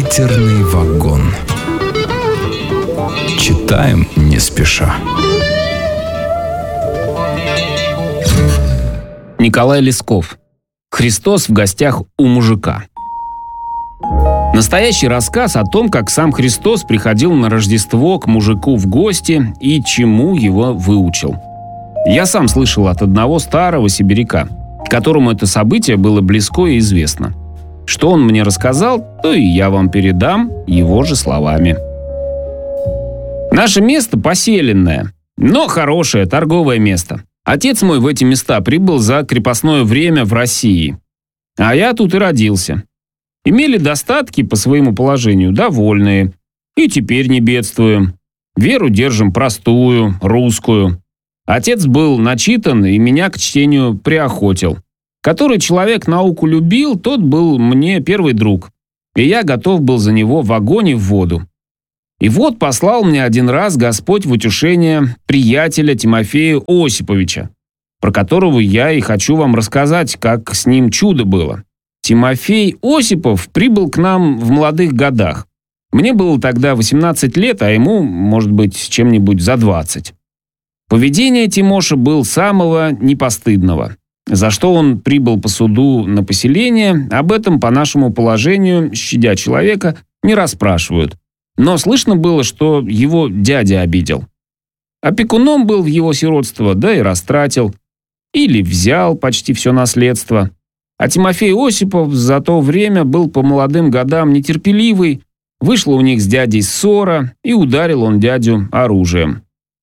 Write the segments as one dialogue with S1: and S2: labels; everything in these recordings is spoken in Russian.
S1: Приторный вагон. Читаем не спеша.
S2: Николай Лесков. Христос в гостях у мужика. Настоящий рассказ о том, как сам Христос приходил на Рождество к мужику в гости и чему его выучил. Я сам слышал от одного старого сибиряка, которому это событие было близко и известно. Что он мне рассказал, то и я вам передам его же словами. Наше место поселенное, но хорошее торговое место. Отец мой в эти места прибыл за крепостное время в России. А я тут и родился. Имели достатки по своему положению, довольные. И теперь не бедствуем. Веру держим простую, русскую. Отец был начитан и меня к чтению приохотил. Который человек науку любил, тот был мне первый друг. И я готов был за него в огонь и в воду. И вот послал мне один раз Господь в утешение приятеля Тимофея Осиповича, про которого я и хочу вам рассказать, как с ним чудо было. Тимофей Осипов прибыл к нам в молодых годах. Мне было тогда 18 лет, а ему, может быть, чем-нибудь за 20. Поведение Тимоша было самого непостыдного. За что он прибыл по суду на поселение, об этом по нашему положению, щадя человека, не расспрашивают. Но слышно было, что его дядя обидел. Опекуном был в его сиротство, да и растратил. Или взял почти все наследство. А Тимофей Осипов за то время был по молодым годам нетерпеливый, вышла у них с дядей ссора, и ударил он дядю оружием.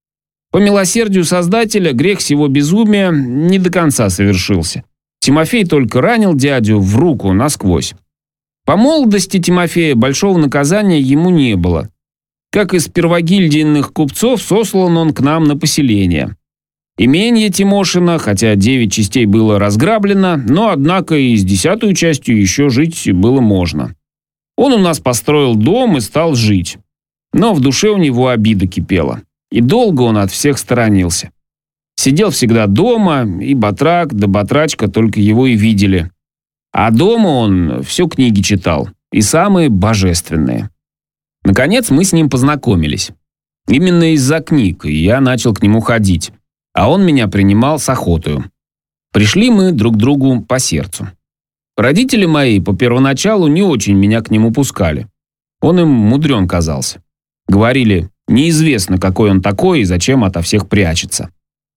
S2: По милосердию Создателя грех сего безумия не до конца совершился. Тимофей только ранил дядю в руку насквозь. По молодости Тимофея большого наказания ему не было. Как из первогильдийных купцов, сослан он к нам на поселение. Именье Тимошина, хотя 9 частей было разграблено, но, однако, и с 10-ю частью еще жить было можно. Он у нас построил дом и стал жить. Но в душе у него обида кипела. И долго он от всех сторонился. Сидел всегда дома, и батрак да батрачка только его и видели. А дома он все книги читал, и самые божественные. Наконец мы с ним познакомились. Именно из-за книг, и я начал к нему ходить. А он меня принимал с охотою. Пришли мы друг другу по сердцу. Родители мои по первоначалу не очень меня к нему пускали. Он им мудрен казался. Говорили, неизвестно, какой он такой и зачем ото всех прячется.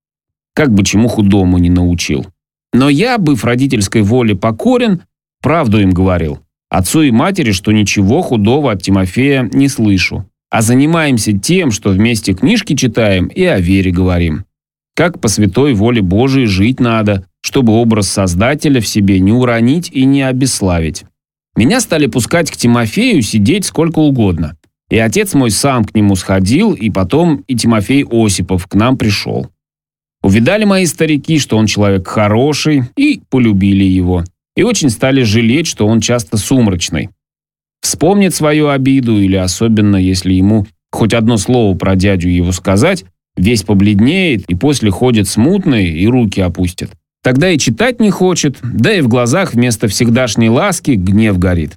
S2: Как бы чему худому не научил. Но я, быв родительской воле покорен, правду им говорил. Отцу и матери, что ничего худого от Тимофея не слышу. А занимаемся тем, что вместе книжки читаем и о вере говорим. Как по святой воле Божией жить надо, чтобы образ Создателя в себе не уронить и не обесславить. Меня стали пускать к Тимофею сидеть сколько угодно. И отец мой сам к нему сходил, и потом и Тимофей Осипов к нам пришел. Увидали мои старики, что он человек хороший, и полюбили его. И очень стали жалеть, что он часто сумрачный. Вспомнит свою обиду, или особенно, если ему хоть одно слово про дядю его сказать, весь побледнеет и после ходит смутный и руки опустит. Тогда и читать не хочет, да и в глазах вместо всегдашней ласки гнев горит.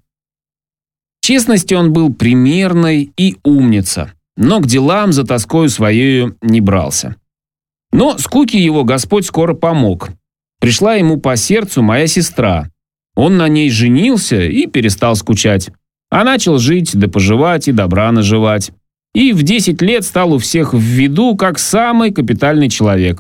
S2: Честности он был примерный и умница, но к делам за тоскою своею не брался. Но скуке его Господь скоро помог. Пришла ему по сердцу моя сестра. Он на ней женился и перестал скучать. А начал жить, да поживать и добра наживать. И в 10 лет стал у всех в виду как самый капитальный человек.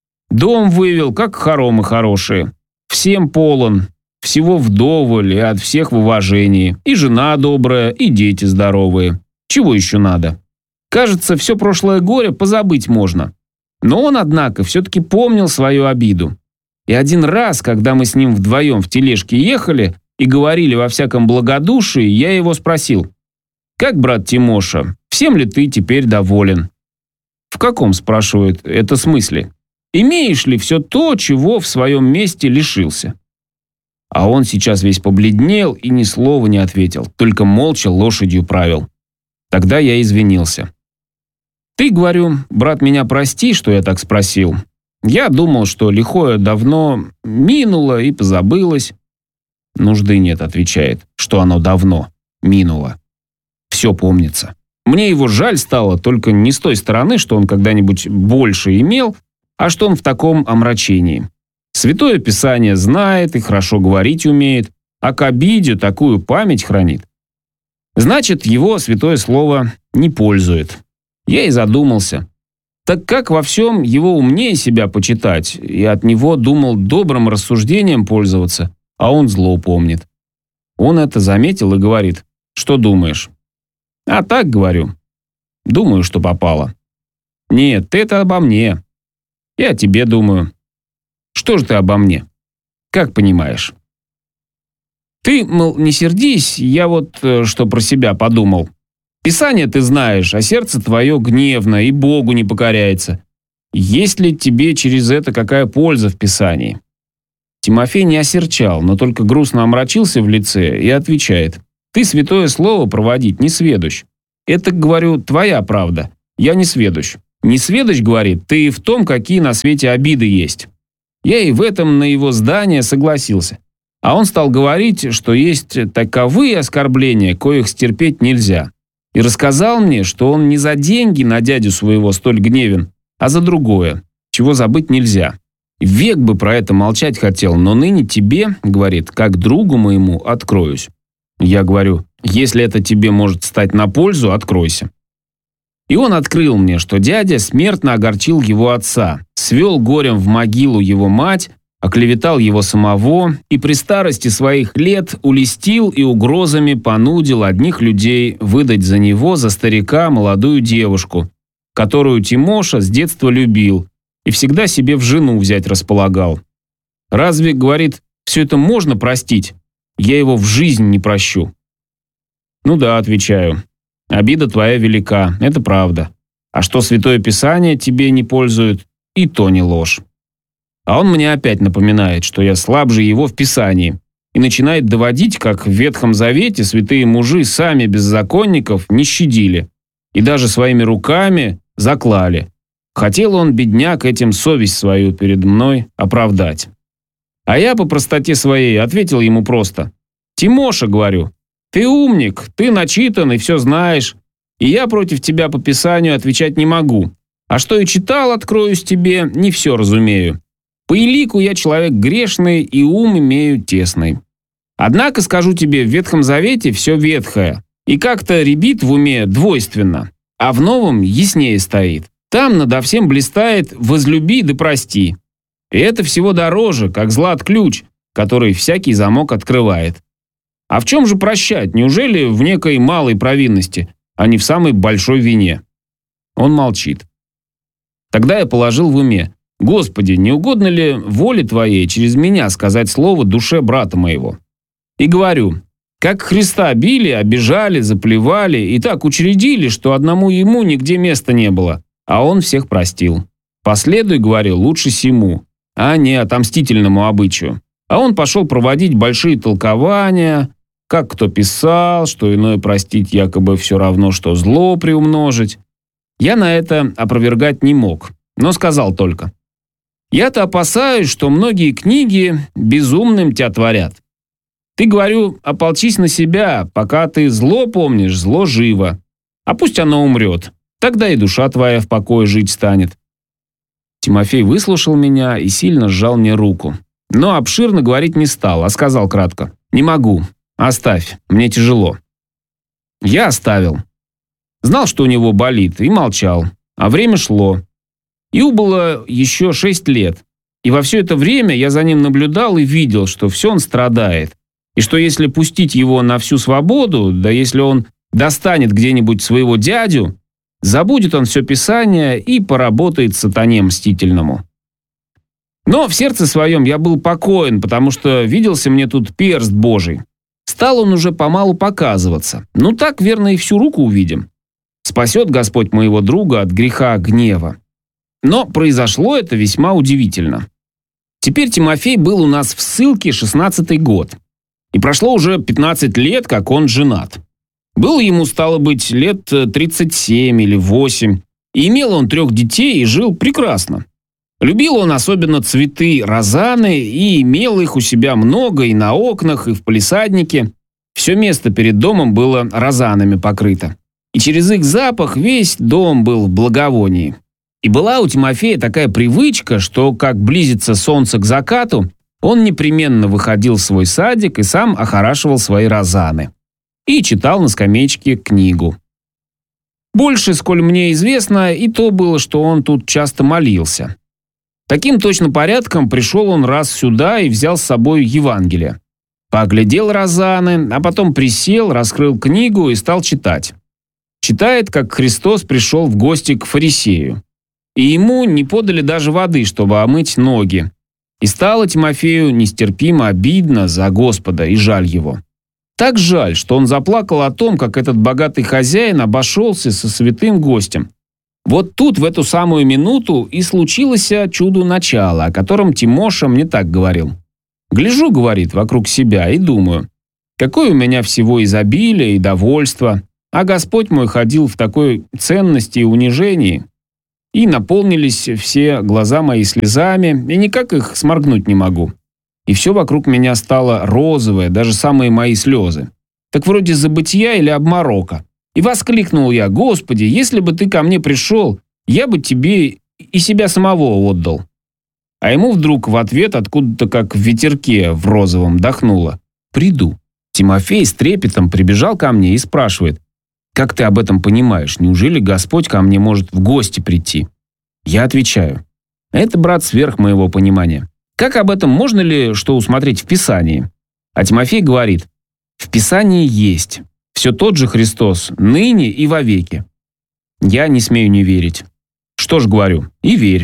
S2: Дом вывел, как хоромы хорошие. Всем полон. Всего вдоволь и от всех в уважении. И жена добрая, и дети здоровые. Чего еще надо? Кажется, все прошлое горе позабыть можно. Но он, однако, все-таки помнил свою обиду. И один раз, когда мы с ним вдвоем в тележке ехали и говорили во всяком благодушии, я его спросил: «Как, брат Тимоша, всем ли ты теперь доволен?» «В каком, — спрашивает, — это смысле? Имеешь ли все то, чего в своем месте лишился?» А он сейчас весь побледнел и ни слова не ответил, только молча лошадью правил. Тогда я извинился. «Ты, — говорю, — брат, меня прости, что я так спросил. Я думал, что лихое давно минуло и позабылось». «Нужды нет, — отвечает, — что оно давно. минуло. Все помнится. Мне его жаль стало только не с той стороны, что он когда-нибудь больше имел, а что он в таком омрачении. Святое Писание знает и хорошо говорить умеет, а к обиде такую память хранит. Значит, его святое слово не пользует. Я и задумался. Так как во всем его умнее себя почитать, и от него думал добрым рассуждением пользоваться, а он зло помнит. Он это заметил и говорит: что думаешь? А так говорю. Думаю, что попало. Нет, ты это обо мне. Я о тебе думаю. Что же ты обо мне? Как понимаешь? Ты, мол, не сердись, я вот что про себя подумал. Писание ты знаешь, а сердце твое гневно и Богу не покоряется. Есть ли тебе через это какая польза в Писании? Тимофей не осерчал, но только грустно омрачился в лице и отвечает: ты святое слово проводить не сведущ. Это, говорю, твоя правда. Я не сведущ. Не сведущ, говорит, ты в том, какие на свете обиды есть. Я и в этом на его здание согласился. А он стал говорить, что есть таковые оскорбления, коих стерпеть нельзя. И рассказал мне, что он не за деньги на дядю своего столь гневен, а за другое, чего забыть нельзя. Век бы про это молчать хотел, но ныне тебе, говорит, как другу моему откроюсь. Я говорю: если это тебе может стать на пользу, откройся. И он открыл мне, что дядя смертно огорчил его отца, свел горем в могилу его мать, оклеветал его самого и при старости своих лет улестил и угрозами понудил одних людей выдать за него, за старика, молодую девушку, которую Тимоша с детства любил и всегда себе в жену взять располагал. Разве, говорит, все это можно простить? Я его в жизнь не прощу. Ну да, отвечаю. Обида твоя велика, это правда. А что Святое Писание тебе не пользует, и то не ложь. А он мне опять напоминает, что я слабже его в Писании, и начинает доводить, как в Ветхом Завете святые мужи сами беззаконников не щадили и даже своими руками заклали. Хотел он, бедняк, этим совесть свою перед мной оправдать. А я по простоте своей ответил ему просто: «Тимоша, — говорю, — ты умник, ты начитан и все знаешь, и я против тебя по Писанию отвечать не могу. А что и читал, откроюсь тебе, не все разумею. По элику я человек грешный и ум имею тесный. Однако, скажу тебе, в Ветхом Завете все ветхое, и как-то рябит в уме двойственно, а в Новом яснее стоит. Там надо всем блистает «возлюби да прости». И это всего дороже, как злат ключ, который всякий замок открывает. А в чем же прощать? Неужели в некой малой провинности, а не в самой большой вине? Он молчит. Тогда я положил в уме: Господи, не угодно ли воле Твоей через меня сказать слово душе брата моего? И говорю: как Христа били, обижали, заплевали и так учредили, что одному ему нигде места не было, а он всех простил. Последуй, говорю, лучше сему, а не отомстительному обычаю. А он пошел проводить большие толкования, как кто писал, что иное простить якобы все равно, что зло приумножить. Я на это опровергать не мог, но сказал только: я-то опасаюсь, что многие книги безумным тебя творят. Ты, говорю, ополчись на себя, пока ты зло помнишь, зло живо. А пусть оно умрет, тогда и душа твоя в покое жить станет. Тимофей выслушал меня и сильно сжал мне руку. Но обширно говорить не стал, а сказал кратко: не могу, оставь, мне тяжело. Я оставил. Знал, что у него болит, и молчал, а время шло. Ию было еще 6 лет, и во все это время я за ним наблюдал и видел, что все он страдает, и что если пустить его на всю свободу, да если он достанет где-нибудь своего дядю, забудет он все Писание и поработает сатане мстительному. Но в сердце своем я был покоен, потому что виделся мне тут перст Божий. Стал он уже помалу показываться. Ну так, верно, и всю руку увидим. Спасет Господь моего друга от греха гнева. Но произошло это весьма удивительно. Теперь Тимофей был у нас в ссылке 16-й год. И прошло уже 15 лет, как он женат. Было ему, стало быть, лет 37 или 8. И имел он 3 детей и жил прекрасно. Любил он особенно цветы розаны и имел их у себя много и на окнах, и в палисаднике. Все место перед домом было розанами покрыто. И через их запах весь дом был в благовонии. И была у Тимофея такая привычка, что, как близится солнце к закату, он непременно выходил в свой садик и сам охорашивал свои розаны. И читал на скамеечке книгу. Больше, сколь мне известно, и то было, что он тут часто молился. Таким точно порядком пришел он раз сюда и взял с собой Евангелие. Поглядел розаны, а потом присел, раскрыл книгу и стал читать. Читает, как Христос пришел в гости к фарисею. И ему не подали даже воды, чтобы омыть ноги. И стало Тимофею нестерпимо обидно за Господа и жаль его. Так жаль, что он заплакал о том, как этот богатый хозяин обошелся со святым гостем. Вот тут, в эту самую минуту, и случилось чудо начала, о котором Тимоша мне так говорил. «Гляжу, — говорит, — вокруг себя и думаю, какое у меня всего изобилие и довольство, а Господь мой ходил в такой ценности и унижении, и наполнились все глаза мои слезами, и никак их сморгнуть не могу. И все вокруг меня стало розовое, даже самые мои слезы. Так вроде забытия или обморока. И воскликнул я: Господи, если бы ты ко мне пришел, я бы тебе и себя самого отдал». А ему вдруг в ответ откуда-то как в ветерке в розовом дохнуло: «Приду». Тимофей с трепетом прибежал ко мне и спрашивает: «Как ты об этом понимаешь? Неужели Господь ко мне может в гости прийти?» Я отвечаю: «Это, брат, сверх моего понимания. Как об этом можно ли что усмотреть в Писании?» А Тимофей говорит: «В Писании есть все тот же Христос, ныне и вовеки». Я не смею не верить. Что ж, говорю, и верь.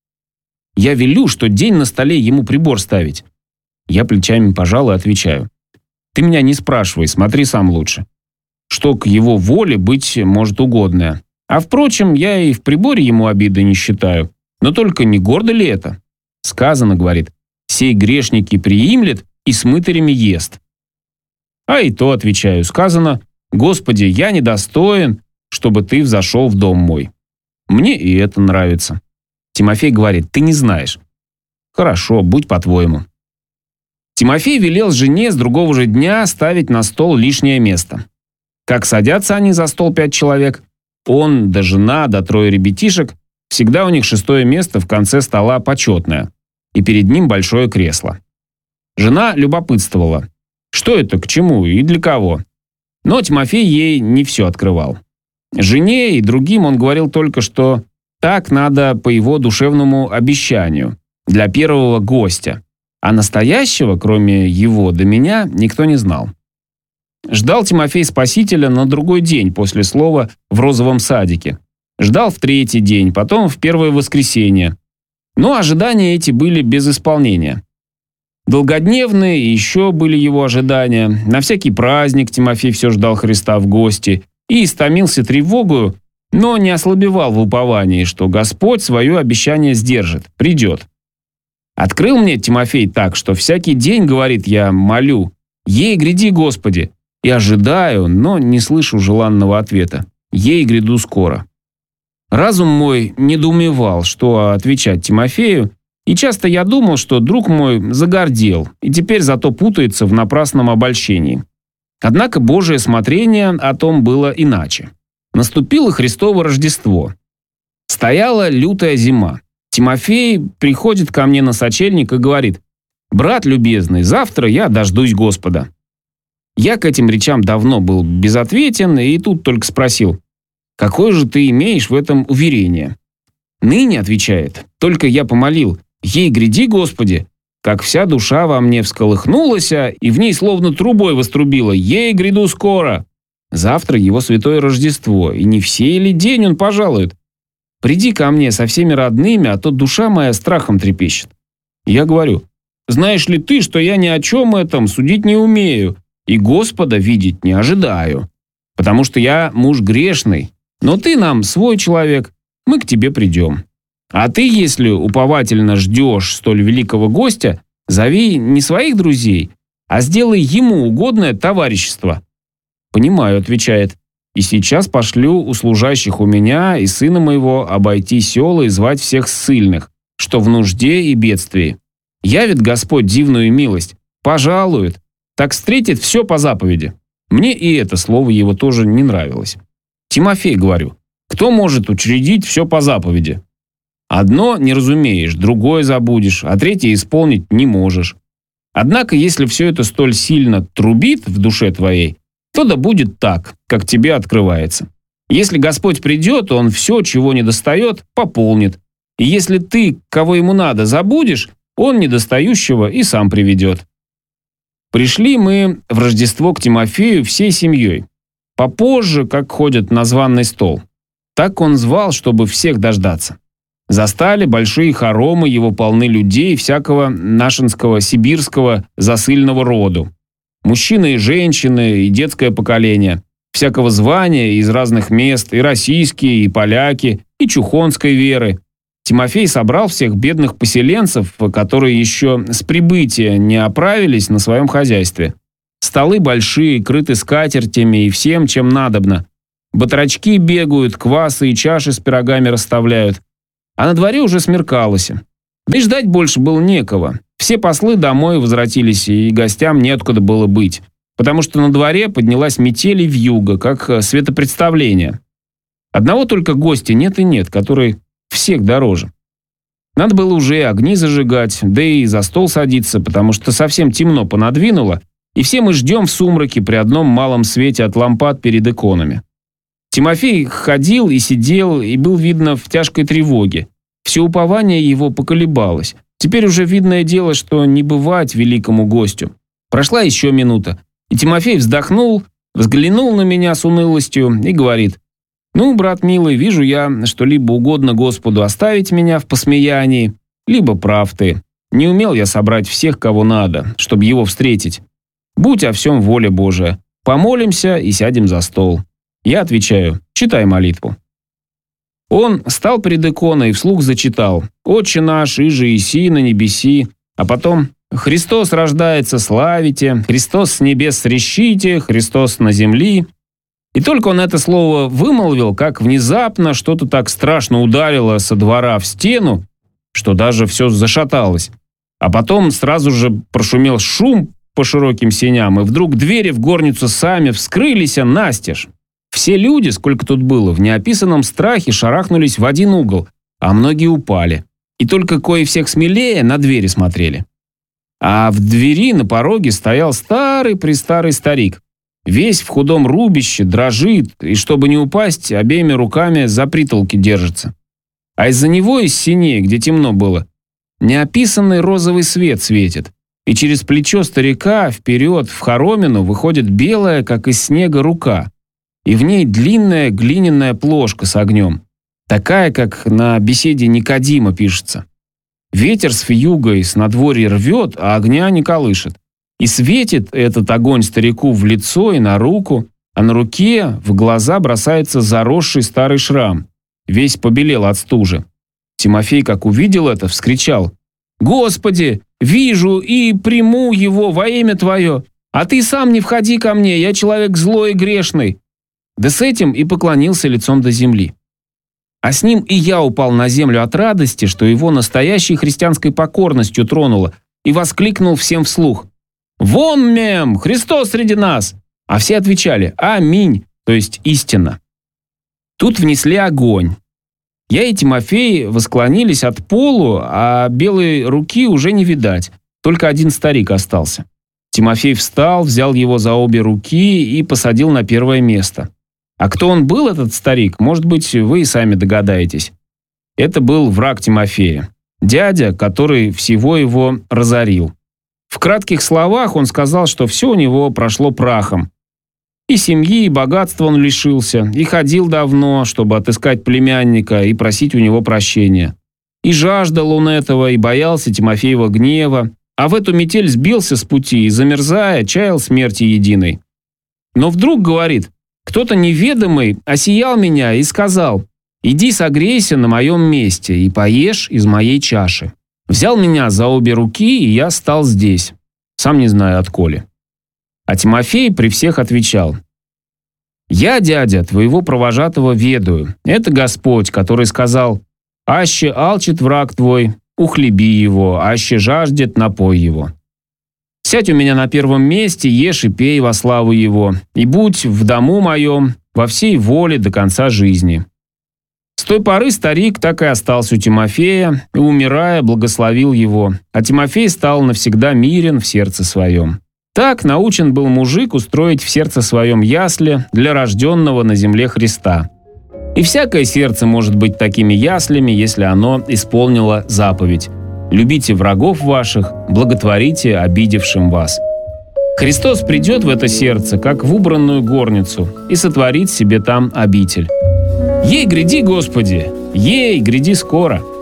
S2: Я велю, что день на столе ему прибор ставить. Я плечами пожал и отвечаю: «Ты меня не спрашивай, смотри сам лучше. Что к его воле быть может угодное. А впрочем, я и в приборе ему обиды не считаю. Но только не гордо ли это? Сказано, — говорит, — сей грешники приимлет и с мытарями ест». А и то, отвечаю, сказано: «Господи, я недостоин, чтобы ты взошел в дом мой». Мне и это нравится. Тимофей говорит: «Ты не знаешь». Хорошо, будь по-твоему. Тимофей велел жене с другого же дня ставить на стол лишнее место. Как садятся они за стол 5 человек, он, да жена, да 3 ребятишек, всегда у них 6-е место в конце стола почетное, и перед ним большое кресло. Жена любопытствовала, что это, к чему и для кого. Но Тимофей ей не все открывал. Жене и другим он говорил только, что так надо по его душевному обещанию, для первого гостя, а настоящего, кроме его да меня, никто не знал. Ждал Тимофей Спасителя на другой день после слова в розовом садике. Ждал в 3-й день, потом в первое воскресенье. Но ожидания эти были без исполнения. Долгодневные еще были его ожидания. На всякий праздник Тимофей все ждал Христа в гости и истомился тревогою, но не ослабевал в уповании, что Господь свое обещание сдержит, придет. Открыл мне Тимофей так, что всякий день, говорит, я молю: «Ей гряди, Господи», и ожидаю, но не слышу желанного ответа: «Ей гряду скоро». Разум мой недоумевал, что отвечать Тимофею, и часто я думал, что друг мой загордел и теперь зато путается в напрасном обольщении. Однако Божие смотрение о том было иначе. Наступило Христово Рождество. Стояла лютая зима. Тимофей приходит ко мне на сочельник и говорит: «Брат любезный, завтра я дождусь Господа». Я к этим речам давно был безответен и тут только спросил: «Какое же ты имеешь в этом уверение?» «Ныне, — отвечает, — только я помолил: ей гряди, Господи, как вся душа во мне всколыхнулась, и в ней словно трубой вострубила: ей гряду скоро. Завтра его святое Рождество, и не в сей ли день он пожалует? Приди ко мне со всеми родными, а то душа моя страхом трепещет». Я говорю: «Знаешь ли ты, что я ни о чем этом судить не умею, и Господа видеть не ожидаю, потому что я муж грешный, но ты нам свой человек, мы к тебе придем. А ты, если уповательно ждешь столь великого гостя, зови не своих друзей, а сделай ему угодное товарищество». «Понимаю, — отвечает, — и сейчас пошлю у служащих у меня и сына моего обойти села и звать всех ссыльных, что в нужде и бедствии. Явит Господь дивную милость, пожалует, так встретит все по заповеди. Мне и это слово его тоже не нравилось. Тимофей, говорю, кто может учредить все по заповеди? Одно не разумеешь, другое забудешь, а третье исполнить не можешь. Однако, если все это столь сильно трубит в душе твоей, то да будет так, как тебе открывается. Если Господь придет, Он все, чего недостает, пополнит. И если ты, кого ему надо, забудешь, Он недостающего и сам приведет. Пришли мы в Рождество к Тимофею всей семьей. Попозже, как ходят на званый стол. Так он звал, чтобы всех дождаться. Застали большие хоромы, его полны людей всякого нашинского, сибирского, засыльного роду. Мужчины и женщины, и детское поколение. Всякого звания из разных мест, и российские, и поляки, и чухонской веры. Тимофей собрал всех бедных поселенцев, которые еще с прибытия не оправились на своем хозяйстве. Столы большие, крыты скатертями и всем, чем надобно. Батрачки бегают, квасы и чаши с пирогами расставляют. А на дворе уже смеркалось. Да и ждать больше было некого. Все послы домой возвратились, и гостям неоткуда было быть. Потому что на дворе поднялась метель и вьюга, как светопредставление. Одного только гостя нет и нет, который всех дороже. Надо было уже огни зажигать, да и за стол садиться, потому что совсем темно понадвинуло, и все мы ждем в сумраке при одном малом свете от лампад перед иконами. Тимофей ходил и сидел, и был, видно, в тяжкой тревоге. Все упование его поколебалось. Теперь уже видное дело, что не бывать великому гостю. Прошла еще минута, и Тимофей вздохнул, взглянул на меня с унылостью и говорит: «Ну, брат милый, вижу я, что либо угодно Господу оставить меня в посмеянии, либо прав ты. Не умел я собрать всех, кого надо, чтобы его встретить. Будь о всем воля Божия. Помолимся и сядем за стол». Я отвечаю: «Читай молитву». Он стал перед иконой и вслух зачитал: «Отче наш, иже иси на небеси», а потом: «Христос рождается, славите, Христос с небес срещите, Христос на земли». И только он это слово вымолвил, как внезапно что-то так страшно ударило со двора в стену, что даже все зашаталось. А потом сразу же прошумел шум по широким сеням, и вдруг двери в горницу сами вскрылись настежь. Все люди, сколько тут было, в неописанном страхе шарахнулись в один угол, а многие упали. И только кое всех смелее на двери смотрели. А в двери на пороге стоял старый-престарый старик. Весь в худом рубище, дрожит, и чтобы не упасть, обеими руками за притолки держится. А из-за него, из синей, где темно было, неописанный розовый свет светит. И через плечо старика вперед в хоромину выходит белая, как из снега, рука. И в ней длинная глиняная плошка с огнем. Такая, как на беседе Никодима пишется. Ветер с вьюгой с надворья рвет, а огня не колышет. И светит этот огонь старику в лицо и на руку, а на руке в глаза бросается заросший старый шрам. Весь побелел от стужи. Тимофей, как увидел это, вскричал: «Господи, вижу и приму его во имя Твое, а Ты сам не входи ко мне, я человек злой и грешный». Да с этим и поклонился лицом до земли. А с ним и я упал на землю от радости, что его настоящей христианской покорностью тронуло, и воскликнул всем вслух: «Вон мем! Христос среди нас!» А все отвечали: «Аминь», то есть истина. Тут внесли огонь. Я и Тимофей восклонились от полу, а белой руки уже не видать, только один старик остался. Тимофей встал, взял его за обе руки и посадил на первое место. А кто он был, этот старик, может быть, вы и сами догадаетесь. Это был враг Тимофея, дядя, который всего его разорил. В кратких словах он сказал, что все у него прошло прахом. И семьи, и богатства он лишился, и ходил давно, чтобы отыскать племянника и просить у него прощения. И жаждал он этого, и боялся Тимофеева гнева, а в эту метель сбился с пути и, замерзая, чаял смерти единой. Но вдруг, говорит, кто-то неведомый осиял меня и сказал: «Иди согрейся на моем месте и поешь из моей чаши». Взял меня за обе руки, и я стал здесь, сам не знаю отколи. А Тимофей при всех отвечал: «Я, дядя, твоего провожатого ведаю. Это Господь, который сказал: аще алчит враг твой, ухлеби его, аще жаждет, напой его». Сядь у меня на первом месте, ешь и пей во славу Его, и будь в дому моем во всей воле до конца жизни». С той поры старик так и остался у Тимофея, и, умирая, благословил его, а Тимофей стал навсегда мирен в сердце своем. Так научен был мужик устроить в сердце своем ясли для рожденного на земле Христа. И всякое сердце может быть такими яслями, если оно исполнило заповедь: «Любите врагов ваших, благотворите обидевшим вас». Христос придет в это сердце, как в убранную горницу, и сотворит себе там обитель. Ей, гряди, Господи! Ей, гряди скоро!